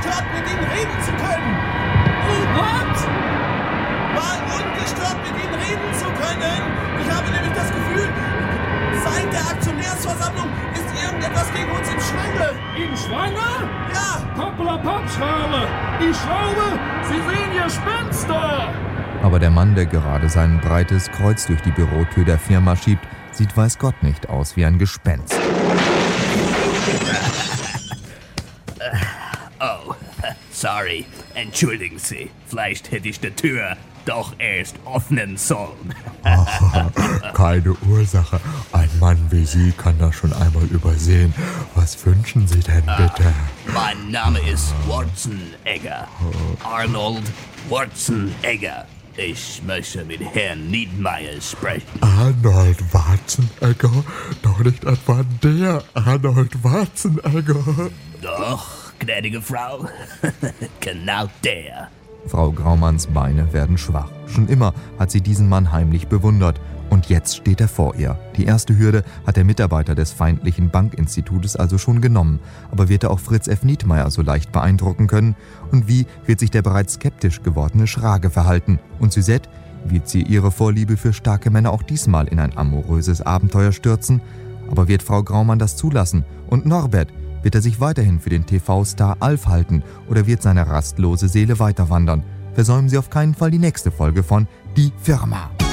ungestört mit ihnen reden zu können. Was? Mal ungestört mit ihnen reden zu können. Ich habe nämlich das Gefühl, seit der Aktionärsversammlung ist irgendetwas gegen uns im Schwange. Im Schwange? Ja. Hoppla-Pappschale. Ich glaube, Sie sehen Gespenster. Aber der Mann, der gerade sein breites Kreuz durch die Bürotür der Firma schiebt, sieht weiß Gott nicht aus wie ein Gespenst. Oh, sorry. Entschuldigen Sie. Vielleicht hätte ich die Tür doch erst öffnen sollen. Keine Ursache. Ein Mann wie Sie kann das schon einmal übersehen. Was wünschen Sie denn bitte? Mein Name ist Warzenegger. Arnold Warzenegger. Ich möchte mit Herrn Niedmeyer sprechen. Arnold Warzenegger? Doch nicht etwa der Arnold Warzenegger. Doch, gnädige Frau. Genau der. Frau Graumanns Beine werden schwach. Schon immer hat sie diesen Mann heimlich bewundert. Und jetzt steht er vor ihr. Die erste Hürde hat der Mitarbeiter des feindlichen Bankinstitutes also schon genommen. Aber wird er auch Fritz F. Niedmeyer so leicht beeindrucken können? Und wie wird sich der bereits skeptisch gewordene Schrage verhalten? Und Suzette, wird sie ihre Vorliebe für starke Männer auch diesmal in ein amoröses Abenteuer stürzen? Aber wird Frau Graumann das zulassen? Und Norbert, wird er sich weiterhin für den TV-Star Alf halten? Oder wird seine rastlose Seele weiter wandern? Versäumen Sie auf keinen Fall die nächste Folge von Die Firma.